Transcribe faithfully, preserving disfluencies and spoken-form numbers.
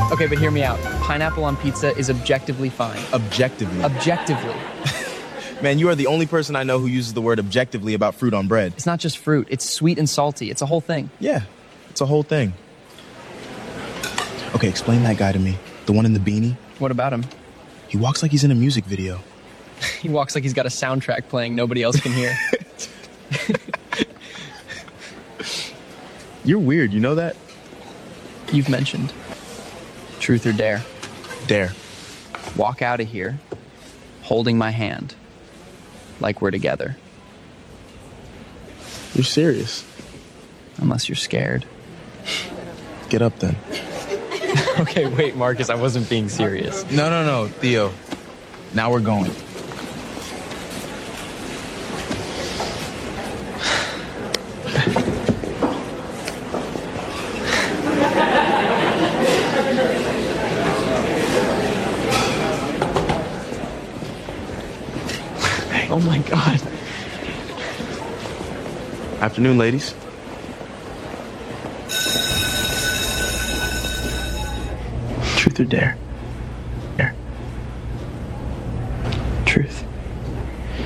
Okay, but hear me out. Pineapple on pizza is objectively fine. Objectively. Objectively. Man, you are the only person I know who uses the word objectively about fruit on bread. It's not just fruit. It's sweet and salty. It's a whole thing. Yeah, it's a whole thing. Okay, explain that guy to me. The one in the beanie. What about him? He walks like he's in a music video. He walks like he's got a soundtrack playing nobody else can hear. You're weird, you know that? You've mentioned. Truth or dare? Dare. Walk out of here, holding my hand, like we're together. You're serious? Unless you're scared. Get up then. Okay, wait, Marcus, I wasn't being serious. No, no, no, Theo. Now we're going. Oh my God. Afternoon, ladies. Truth or dare?